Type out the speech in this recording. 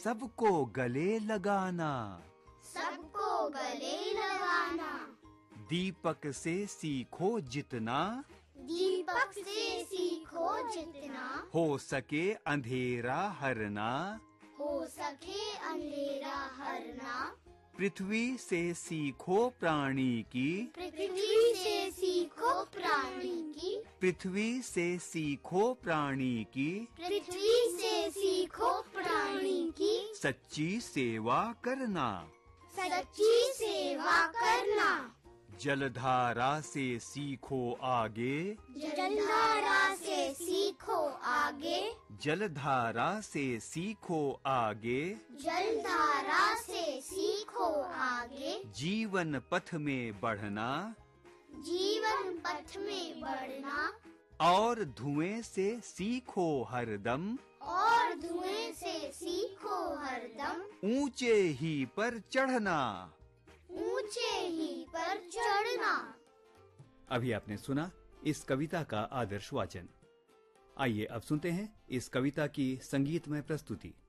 सबको गले लगाना। सबको गले लगाना। दीपक से सीखो जितना, दीपक से सीखो जितना, हो सके अंधेरा हरना। हो सके अंधेरा हरना। पृथ्वी से सीखो प्राणी की, पृथ्वी से सीखो प्राणी की, पृथ्वी से सीखो प्राणी की, पृथ्वी से सीखो प्राणी की, सच्ची सेवा करना। सच्ची सेवा करना। जलधारा से सीखो आगे, जलधारा से सीखो आगे, जलधारा से सीखो आगे, जलधारा से सीखो आगे, जीवन पथ में बढ़ना, जीवन पथ में बढ़ना, और धुएं से सीखो हरदम, और धुएं से सीखो हरदम, ऊंचे ही पर चढ़ना। ऊंचे ही पर चढ़ना। अभी आपने सुना इस कविता का आदर्श वाचन। आइए अब सुनते हैं इस कविता की संगीतमय प्रस्तुति।